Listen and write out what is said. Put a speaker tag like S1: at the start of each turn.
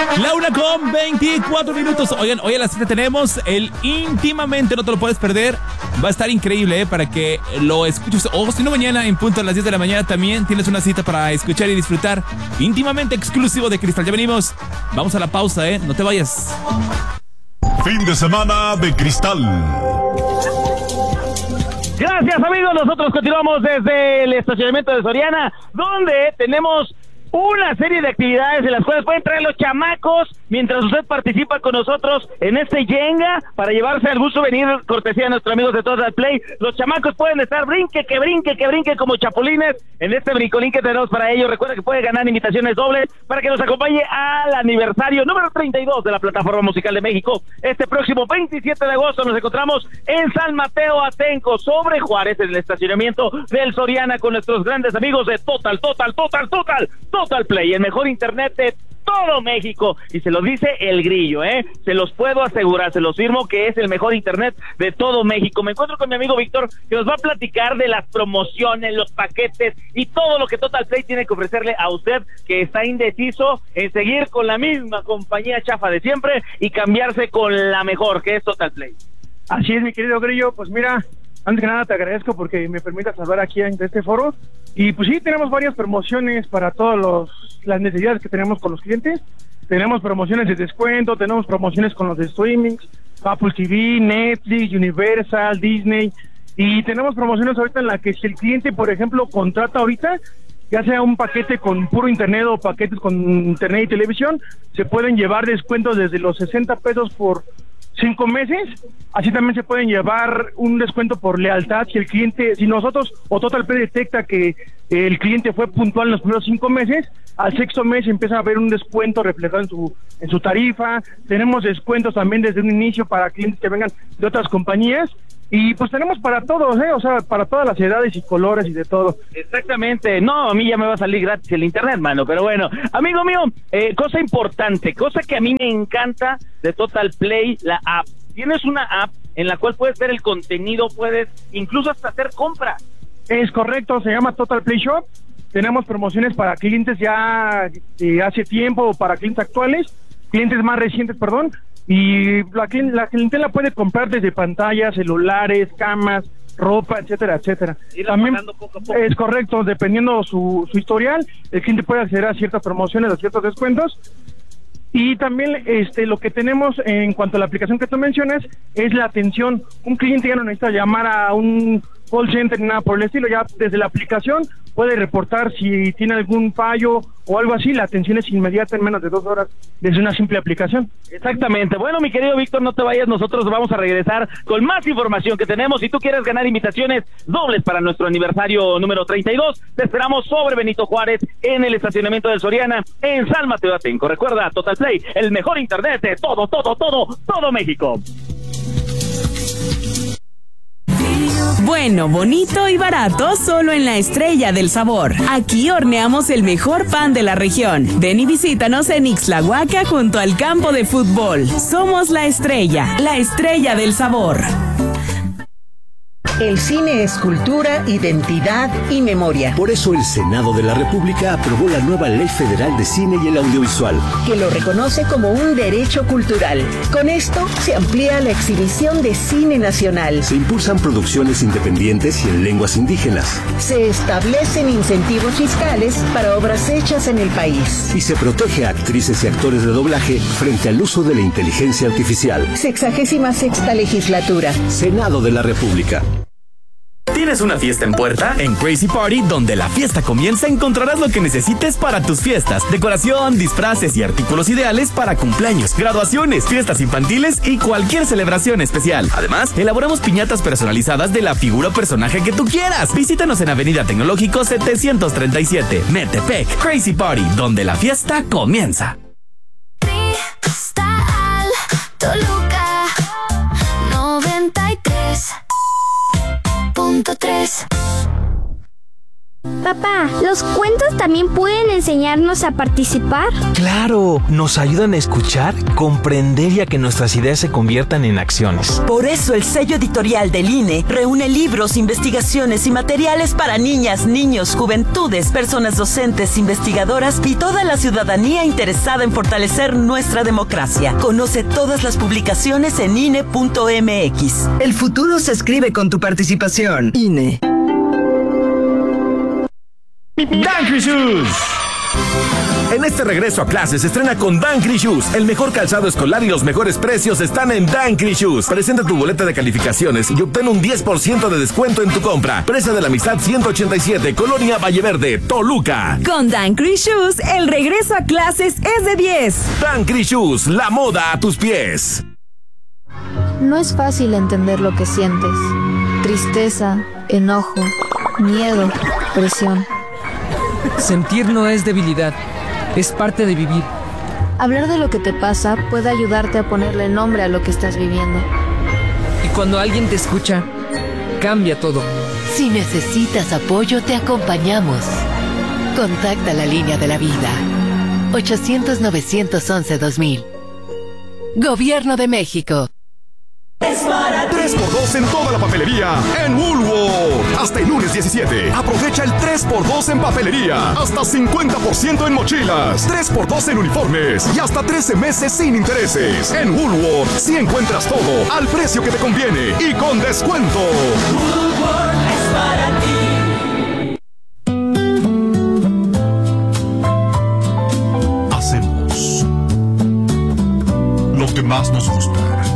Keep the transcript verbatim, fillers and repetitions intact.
S1: La una con veinticuatro minutos. Oigan, hoy a las siete tenemos el Íntimamente, no te lo puedes perder. Va a estar increíble, ¿eh? Para que lo escuches. O si no, mañana en punto a las diez de la mañana también tienes una cita para escuchar y disfrutar Íntimamente, exclusivo de Cristal. Ya venimos. Vamos a la pausa, ¿eh? No te vayas.
S2: Fin de semana de Cristal.
S3: Gracias, amigos. Nosotros continuamos desde el estacionamiento de Soriana, donde tenemos una serie de actividades en las cuales pueden traer los chamacos mientras usted participa con nosotros en este Yenga para llevarse algún souvenir cortesía de nuestros amigos de Total Play. Los chamacos pueden estar brinque, que brinque, que brinque como chapulines en este brincolín que tenemos para ellos. Recuerda que puede ganar invitaciones dobles para que nos acompañe al aniversario número treinta y dos de la Plataforma Musical de México. Este próximo veintisiete de agosto nos encontramos en San Mateo Atenco, sobre Juárez, en el estacionamiento del Soriana, con nuestros grandes amigos de Total, Total, Total, Total, Total Play, el mejor internet de todo México, y se los dice el Grillo, ¿eh? Se los puedo asegurar, se los firmo que es el mejor internet de todo México. Me encuentro con mi amigo Víctor, que nos va a platicar de las promociones, los paquetes y todo lo que Total Play tiene que ofrecerle a usted, que está indeciso en seguir con la misma compañía chafa de siempre y cambiarse con la mejor, que es Total Play.
S4: Así es, mi querido Grillo. Pues mira, antes que nada te agradezco porque me permitas hablar aquí en este foro. Y pues sí, tenemos varias promociones para todas las necesidades que tenemos con los clientes. Tenemos promociones de descuento, tenemos promociones con los de streaming, Apple T V, Netflix, Universal, Disney. Y tenemos promociones ahorita en la que si el cliente, por ejemplo, contrata ahorita, ya sea un paquete con puro internet o paquetes con internet y televisión, se pueden llevar descuentos desde los sesenta pesos por cinco meses. Así también se pueden llevar un descuento por lealtad si el cliente, si nosotros o Total Play detecta que el cliente fue puntual en los primeros cinco meses, al sexto mes empieza a haber un descuento reflejado en su en su tarifa. Tenemos descuentos también desde un inicio para clientes que vengan de otras compañías. Y pues tenemos para todos, ¿eh? O sea, para todas las edades y colores y de todo.
S3: Exactamente. No, a mí ya me va a salir gratis el internet, mano. Pero bueno, amigo mío, eh, cosa importante, cosa que a mí me encanta de Total Play, la app. Tienes una app en la cual puedes ver el contenido, puedes incluso hasta hacer compras.
S4: Es correcto, se llama Total Play Shop. Tenemos promociones para clientes ya de hace tiempo o para clientes actuales, clientes más recientes, perdón. Y la, la clientela puede comprar desde pantallas, celulares, camas, ropa, etcétera, etcétera. También poco a poco. Es correcto, dependiendo su, su historial, el cliente puede acceder a ciertas promociones, a ciertos descuentos. Y también este lo que tenemos en cuanto a la aplicación que tú mencionas es la atención. Un cliente ya no necesita llamar a un call center ni nada por el estilo, ya desde la aplicación puede reportar si tiene algún fallo o algo así. La atención es inmediata en menos de dos horas desde una simple aplicación.
S3: Exactamente. Bueno, mi querido Víctor, no te vayas, nosotros vamos a regresar con más información que tenemos. Si tú quieres ganar invitaciones dobles para nuestro aniversario número treinta y dos, te esperamos sobre Benito Juárez en el estacionamiento del Soriana en San Mateo Atenco. Recuerda, Total Play, el mejor internet de todo, todo, todo, todo México.
S5: Bueno, bonito y barato solo en La Estrella del Sabor. Aquí horneamos el mejor pan de la región. Ven y visítanos en Ixtlahuaca junto al campo de fútbol. Somos La Estrella, la estrella del sabor.
S6: El cine es cultura, identidad y memoria.
S7: Por eso el Senado de la República aprobó la nueva Ley Federal de Cine y el Audiovisual,
S6: que lo reconoce como un derecho cultural. Con esto se amplía la exhibición de cine nacional.
S7: Se impulsan producciones independientes y en lenguas indígenas.
S6: Se establecen incentivos fiscales para obras hechas en el país.
S7: Y se protege a actrices y actores de doblaje frente al uso de la inteligencia artificial.
S6: Sexagésima sexta legislatura.
S7: Senado de la República.
S8: ¿Tienes una fiesta en puerta? En Crazy Party, donde la fiesta comienza, encontrarás lo que necesites para tus fiestas. Decoración, disfraces y artículos ideales para cumpleaños, graduaciones, fiestas infantiles y cualquier celebración especial. Además, elaboramos piñatas personalizadas de la figura o personaje que tú quieras. Visítanos en Avenida Tecnológico setecientos treinta y siete, Metepec. Crazy Party, donde la fiesta comienza.
S9: Cristal, Toluca, noventa y tres punto tres. Papá, ¿los cuentos también pueden enseñarnos a participar?
S10: ¡Claro! Nos ayudan a escuchar, comprender y a que nuestras ideas se conviertan en acciones.
S11: Por eso el sello editorial del I N E reúne libros, investigaciones y materiales para niñas, niños, juventudes, personas docentes, investigadoras y toda la ciudadanía interesada en fortalecer nuestra democracia. Conoce todas las publicaciones en I N E punto M X.
S12: El futuro se escribe con tu participación. I N E.
S8: Dankri Shoes. En este regreso a clases se estrena con Dankri Shoes. El mejor calzado escolar y los mejores precios están en Dankri Shoes. Presenta tu boleta de calificaciones y obtén un diez por ciento de descuento en tu compra. Presa de la Amistad ciento ochenta y siete, Colonia Valleverde, Toluca.
S5: Con Dankri Shoes, el regreso a clases es de diez.
S8: Dankri Shoes, la moda a tus pies.
S13: No es fácil entender lo que sientes. Tristeza, enojo, miedo, presión.
S14: Sentir no es debilidad, es parte de vivir.
S13: Hablar de lo que te pasa puede ayudarte a ponerle nombre a lo que estás viviendo.
S14: Y cuando alguien te escucha, cambia todo.
S15: Si necesitas apoyo, te acompañamos. Contacta la línea de la vida. ochocientos, novecientos once, dos mil. Gobierno de México.
S16: tres por dos en toda la papelería en Woolworth. Hasta el lunes diecisiete. Aprovecha el tres por dos en papelería. Hasta cincuenta por ciento en mochilas. tres por dos en uniformes. Y hasta trece meses sin intereses. En Woolworth sí encuentras todo al precio que te conviene y con descuento.
S17: Woolworth es para ti.
S2: Hacemos lo que más nos gusta.